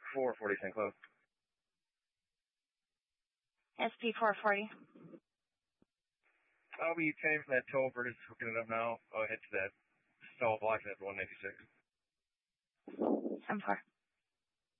440 St. Cloud. SP 440. I'll be changing from that toll for just hooking it up now. I'll head to that stall block at 196. 7-4.